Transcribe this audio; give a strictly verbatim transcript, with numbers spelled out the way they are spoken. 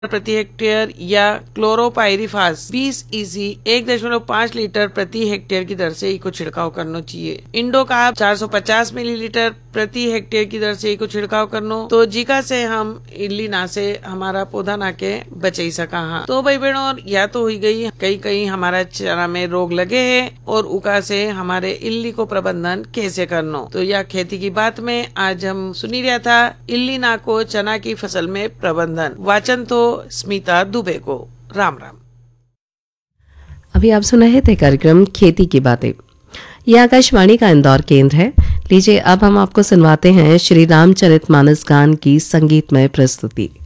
प्रति हेक्टेयर या क्लोरोपाइरिफास बीस ईसी एक दशमलव पाँच लीटर प्रति हेक्टेयर की दर से ही को छिड़काव करना चाहिए। इंडोकार्ब चार सौ पचास मिलीलीटर प्रति हेक्टेयर की दर से ही को छिड़काव करनो। तो जीका से हम इल्ली ना से हमारा पौधा ना के बचाई सका। हाँ तो भाई बहनों, या तो हुई गई कई कई हमारा चना में रोग लगे है और उका से हमारे इल्ली को प्रबंधन कैसे करनो। तो यह खेती की बात में आज हम सुनी रहा था इल्ली ना को चना की फसल में प्रबंधन। वाचन तो स्मिता दुबे को। राम राम। अभी आप सुना है थे कार्यक्रम खेती की बातें। यह आकाशवाणी का इंदौर केंद्र है। लीजिए अब हम आपको सुनवाते हैं श्री रामचरितमानस गान की संगीतमय प्रस्तुति।